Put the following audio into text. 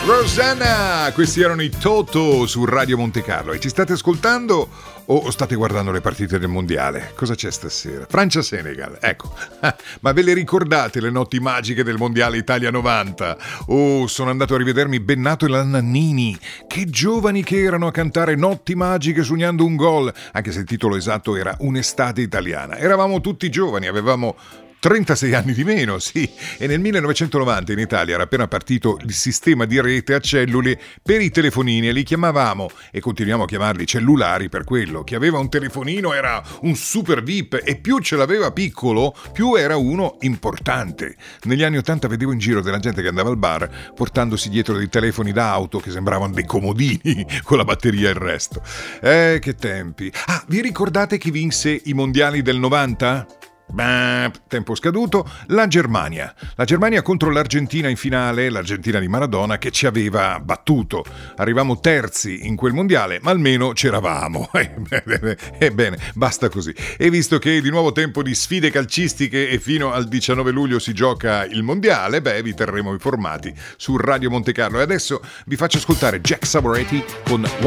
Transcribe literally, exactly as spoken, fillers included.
Rosanna, questi erano i Toto su Radio Monte Carlo. E ci state ascoltando o state guardando le partite del mondiale? Cosa c'è stasera? Francia-Senegal, ecco. Ma ve le ricordate le notti magiche del mondiale Italia novanta? Oh, sono andato a rivedermi Bennato e la Nannini. Che giovani che erano a cantare Notti magiche sognando un gol, anche se il titolo esatto era Un'estate italiana. Eravamo tutti giovani, avevamo trentasei anni di meno, sì, e nel millenovecentonovanta in Italia era appena partito il sistema di rete a cellule per i telefonini e li chiamavamo, e continuiamo a chiamarli cellulari per quello. Chi aveva un telefonino era un super V I P e più ce l'aveva piccolo, più era uno importante. Negli anni ottanta vedevo in giro della gente che andava al bar portandosi dietro dei telefoni da auto che sembravano dei comodini con la batteria e il resto. Eh, che tempi. Ah, vi ricordate chi vinse i mondiali del novanta? Beh, tempo scaduto, la Germania. La Germania contro l'Argentina in finale, l'Argentina di Maradona che ci aveva battuto. Arrivavamo terzi in quel mondiale, ma almeno c'eravamo. Ebbene, basta così. E visto che è di nuovo tempo di sfide calcistiche e fino al diciannove luglio si gioca il mondiale, beh, vi terremo informati su Radio Monte Carlo. E adesso vi faccio ascoltare Jack Savoretti con